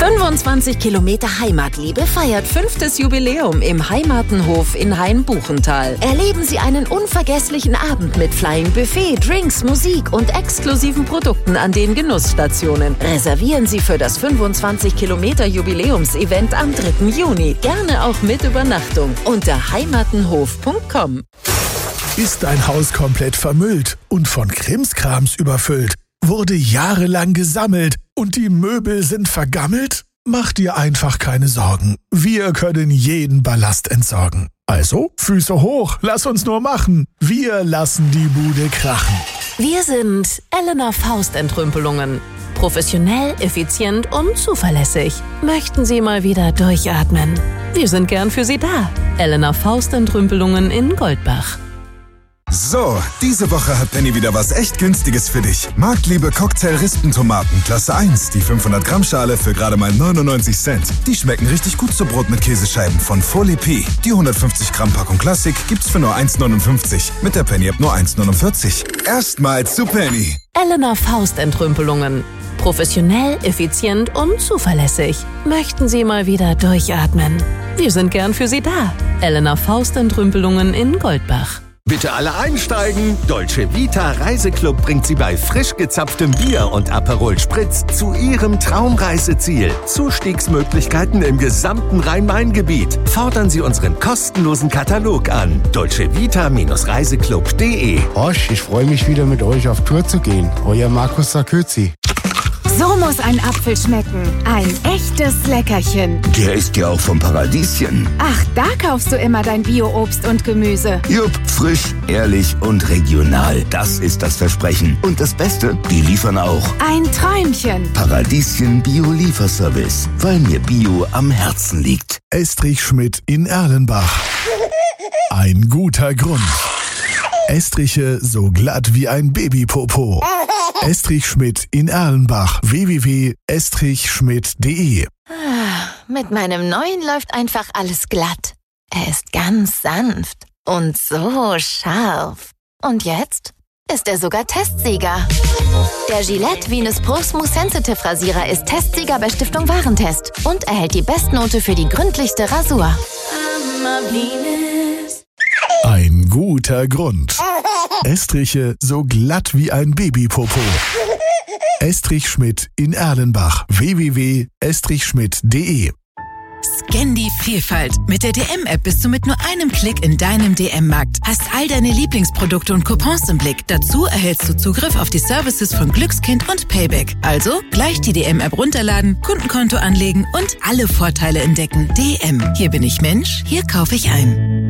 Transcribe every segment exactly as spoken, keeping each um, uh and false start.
fünfundzwanzig Kilometer Heimatliebe feiert fünftes Jubiläum im Heimatenhof in Hain-Buchental. Erleben Sie einen unvergesslichen Abend mit Flying Buffet, Drinks, Musik und exklusiven Produkten an den Genussstationen. Reservieren Sie für das fünfundzwanzig Kilometer Jubiläumsevent am dritten Juni. Gerne auch mit Übernachtung unter heimatenhof punkt com. Ist dein Haus komplett vermüllt und von Krimskrams überfüllt? Wurde jahrelang gesammelt und die Möbel sind vergammelt? Mach dir einfach keine Sorgen. Wir können jeden Ballast entsorgen. Also, Füße hoch, lass uns nur machen. Wir lassen die Bude krachen. Wir sind Elena Faust Entrümpelungen. Professionell, effizient und zuverlässig. Möchten Sie mal wieder durchatmen? Wir sind gern für Sie da. Elena Faust Entrümpelungen in Goldbach. So, diese Woche hat Penny wieder was echt Günstiges für dich. Marktliebe Cocktail-Rispentomaten, Klasse eins, die fünfhundert Gramm Schale für gerade mal neunundneunzig Cent. Die schmecken richtig gut zu Brot mit Käsescheiben von Folie P. Die hundertfünfzig Gramm Packung Klassik gibt's für nur eins neunundfünfzig. Mit der Penny-App nur eins neunundvierzig. Erstmals zu Penny. Elena Faust Entrümpelungen. Professionell, effizient und zuverlässig. Möchten Sie mal wieder durchatmen? Wir sind gern für Sie da. Elena Faust Entrümpelungen in Goldbach. Bitte alle einsteigen. Dolce Vita Reiseclub bringt Sie bei frisch gezapftem Bier und Aperol Spritz zu Ihrem Traumreiseziel. Zustiegsmöglichkeiten im gesamten Rhein-Main-Gebiet. Fordern Sie unseren kostenlosen Katalog an. dolce vita reiseclub punkt de. Osch, ich freue mich wieder mit euch auf Tour zu gehen. Euer Markus Sarkozy. So muss ein Apfel schmecken. Ein echtes Leckerchen. Der ist ja auch vom Paradieschen. Ach, da kaufst du immer dein Bio-Obst und Gemüse. Jupp, frisch, ehrlich und regional. Das ist das Versprechen. Und das Beste, die liefern auch. Ein Träumchen. Paradieschen Bio-Lieferservice. Weil mir Bio am Herzen liegt. Estrich Schmidt in Erlenbach. Ein guter Grund. Estriche so glatt wie ein Babypopo. Estrich Schmidt in Erlenbach. w w w punkt estrich schmidt punkt de. Mit meinem neuen läuft einfach alles glatt. Er ist ganz sanft und so scharf. Und jetzt ist er sogar Testsieger. Der Gillette Venus Pro Smooth Sensitive Rasierer ist Testsieger bei Stiftung Warentest und erhält die Bestnote für die gründlichste Rasur. Ein guter Grund. Estriche so glatt wie ein Babypopo. Estrich Schmidt in Erlenbach. w w w punkt estrich schmidt punkt de. Scan die Vielfalt. Mit der D M-App bist du mit nur einem Klick in deinem D M-Markt. Hast all deine Lieblingsprodukte und Coupons im Blick. Dazu erhältst du Zugriff auf die Services von Glückskind und Payback. Also gleich die D M-App runterladen, Kundenkonto anlegen und alle Vorteile entdecken. D M. Hier bin ich Mensch, hier kaufe ich ein.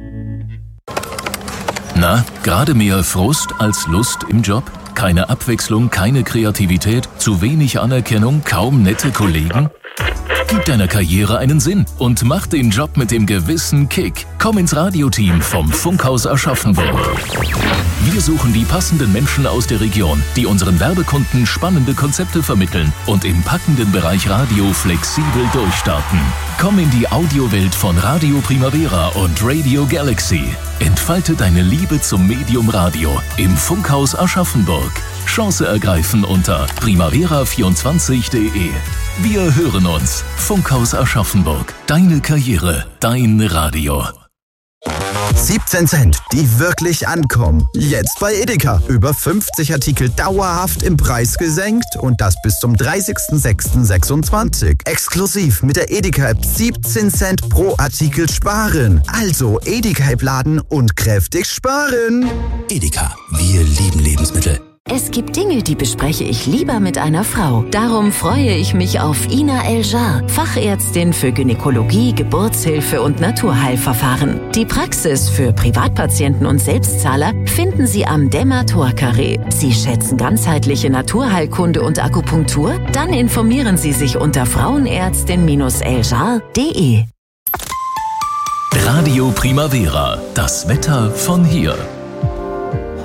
Na, gerade mehr Frust als Lust im Job? Keine Abwechslung, keine Kreativität, zu wenig Anerkennung, kaum nette Kollegen? Gib deiner Karriere einen Sinn und mach den Job mit dem gewissen Kick. Komm ins Radioteam vom Funkhaus Aschaffenburg. Wir suchen die passenden Menschen aus der Region, die unseren Werbekunden spannende Konzepte vermitteln und im packenden Bereich Radio flexibel durchstarten. Komm in die Audiowelt von Radio Primavera und Radio Galaxy. Entfalte deine Liebe zum Medium Radio im Funkhaus Aschaffenburg. Chance ergreifen unter primavera vierundzwanzig punkt de. Wir hören uns. Funkhaus Aschaffenburg. Deine Karriere, dein Radio. siebzehn Cent, die wirklich ankommen. Jetzt bei Edeka. Über fünfzig Artikel dauerhaft im Preis gesenkt und das bis zum dreißigsten sechsten sechsundzwanzig. Exklusiv mit der Edeka-App siebzehn Cent pro Artikel sparen. Also Edeka-App laden und kräftig sparen. Edeka, wir lieben Lebensmittel. Es gibt Dinge, die bespreche ich lieber mit einer Frau. Darum freue ich mich auf Ina Eljar, Fachärztin für Gynäkologie, Geburtshilfe und Naturheilverfahren. Die Praxis für Privatpatienten und Selbstzahler finden Sie am Dämmer-Tor-Carré. Sie schätzen ganzheitliche Naturheilkunde und Akupunktur? Dann informieren Sie sich unter frauenärztin eljar punkt de. Radio Primavera, das Wetter von hier.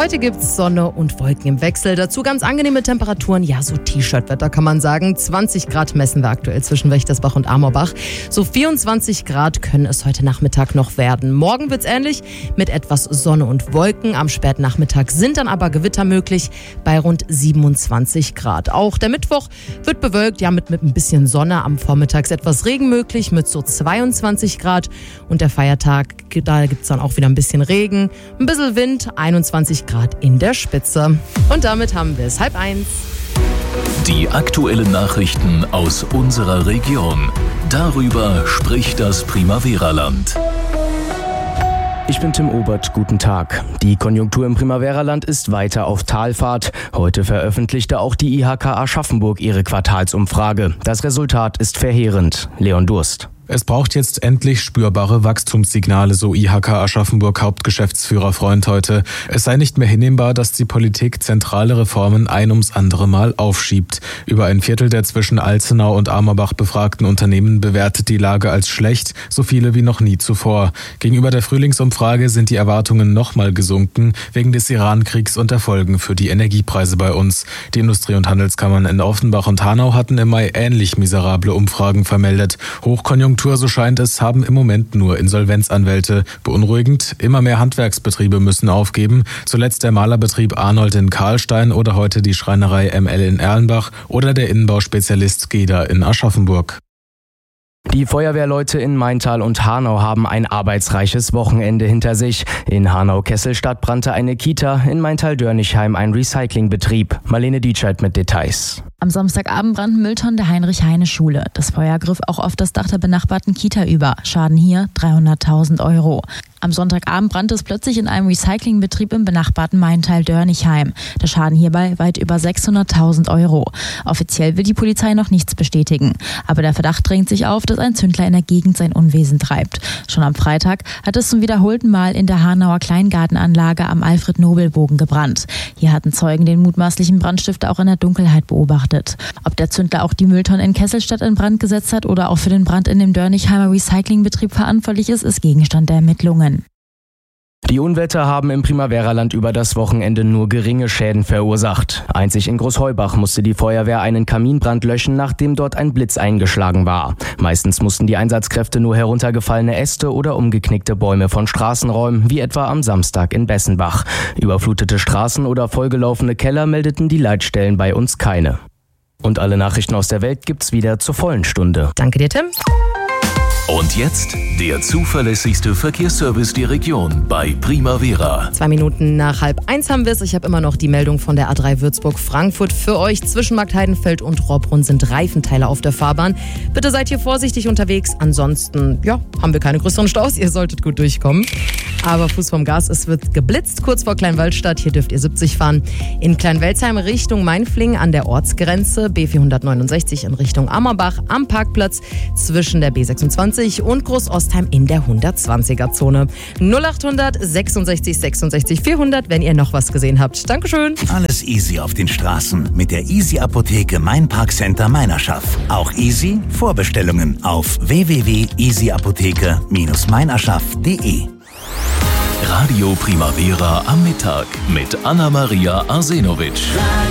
Heute gibt's Sonne und Wolken im Wechsel. Dazu ganz angenehme Temperaturen. Ja, so T-Shirt-Wetter kann man sagen. zwanzig Grad messen wir aktuell zwischen Wächtersbach und Amorbach. So vierundzwanzig Grad können es heute Nachmittag noch werden. Morgen wird's ähnlich mit etwas Sonne und Wolken. Am Spätnachmittag sind dann aber Gewitter möglich bei rund siebenundzwanzig Grad. Auch der Mittwoch wird bewölkt, ja mit, mit ein bisschen Sonne. Am Vormittag etwas Regen möglich mit so zweiundzwanzig Grad. Und der Feiertag, da gibt's dann auch wieder ein bisschen Regen, ein bisschen Wind, einundzwanzig Grad in der Spitze. Und damit haben wir es halb eins. Die aktuellen Nachrichten aus unserer Region. Darüber spricht das Primavera-Land. Ich bin Tim Obert, guten Tag. Die Konjunktur im Primavera-Land ist weiter auf Talfahrt. Heute veröffentlichte auch die I H K Aschaffenburg ihre Quartalsumfrage. Das Resultat ist verheerend. Leon Durst. Es braucht jetzt endlich spürbare Wachstumssignale, so I H K Aschaffenburg Hauptgeschäftsführer Freund heute. Es sei nicht mehr hinnehmbar, dass die Politik zentrale Reformen ein ums andere Mal aufschiebt. Über ein Viertel der zwischen Alzenau und Amorbach befragten Unternehmen bewertet die Lage als schlecht, so viele wie noch nie zuvor. Gegenüber der Frühlingsumfrage sind die Erwartungen nochmal gesunken, wegen des Iran-Kriegs und der Folgen für die Energiepreise bei uns. Die Industrie- und Handelskammern in Offenbach und Hanau hatten im Mai ähnlich miserable Umfragen vermeldet. Hochkonjunktur, so scheint es, haben im Moment nur Insolvenzanwälte. Beunruhigend, immer mehr Handwerksbetriebe müssen aufgeben. Zuletzt der Malerbetrieb Arnold in Karlstein oder heute die Schreinerei M L in Erlenbach oder der Innenbauspezialist Geda in Aschaffenburg. Die Feuerwehrleute in Maintal und Hanau haben ein arbeitsreiches Wochenende hinter sich. In Hanau-Kesselstadt brannte eine Kita, in Maintal-Dörnichheim ein Recyclingbetrieb. Marlene Dietscheid mit Details. Am Samstagabend brannten Mülltonnen der Heinrich-Heine-Schule. Das Feuer griff auch auf das Dach der benachbarten Kita über. Schaden hier dreihunderttausend Euro. Am Sonntagabend brannte es plötzlich in einem Recyclingbetrieb im benachbarten Maintal-Dörnichheim. Der Schaden hierbei weit über sechshunderttausend Euro. Offiziell will die Polizei noch nichts bestätigen. Aber der Verdacht drängt sich auf, dass ein Zündler in der Gegend sein Unwesen treibt. Schon am Freitag hat es zum wiederholten Mal in der Hanauer Kleingartenanlage am Alfred-Nobel-Bogen gebrannt. Hier hatten Zeugen den mutmaßlichen Brandstifter auch in der Dunkelheit beobachtet. Ob der Zündler auch die Mülltonne in Kesselstadt in Brand gesetzt hat oder auch für den Brand in dem Dörnichheimer Recyclingbetrieb verantwortlich ist, ist Gegenstand der Ermittlungen. Die Unwetter haben im Primavera-Land über das Wochenende nur geringe Schäden verursacht. Einzig in Großheubach musste die Feuerwehr einen Kaminbrand löschen, nachdem dort ein Blitz eingeschlagen war. Meistens mussten die Einsatzkräfte nur heruntergefallene Äste oder umgeknickte Bäume von Straßen räumen, wie etwa am Samstag in Bessenbach. Überflutete Straßen oder vollgelaufene Keller meldeten die Leitstellen bei uns keine. Und alle Nachrichten aus der Welt gibt's wieder zur vollen Stunde. Danke dir, Tim. Und jetzt der zuverlässigste Verkehrsservice der Region bei Primavera. Zwei Minuten nach halb eins haben wir es. Ich habe immer noch die Meldung von der A drei Würzburg-Frankfurt für euch. Zwischen Markt Heidenfeld und Rohrbrunn sind Reifenteile auf der Fahrbahn. Bitte seid hier vorsichtig unterwegs. Ansonsten, ja, haben wir keine größeren Staus. Ihr solltet gut durchkommen. Aber Fuß vom Gas, es wird geblitzt. Kurz vor Kleinwaldstadt, hier dürft ihr siebzig fahren. In Kleinwelzheim Richtung Mainflingen an der Ortsgrenze. B vierhundertneunundsechzig in Richtung Ammerbach am Parkplatz zwischen der B sechsundzwanzig und Großostheim in der hundertzwanziger Zone. null achthundert sechsundsechzig sechsundsechzig vierhundert, wenn ihr noch was gesehen habt. Dankeschön. Alles easy auf den Straßen mit der Easy Apotheke Mein Parkcenter Meinerschaft. Auch easy Vorbestellungen auf w w w punkt easy apotheke Bindestrich meinerschaft punkt de. Radio Primavera am Mittag mit Anna-Maria Arsenovic.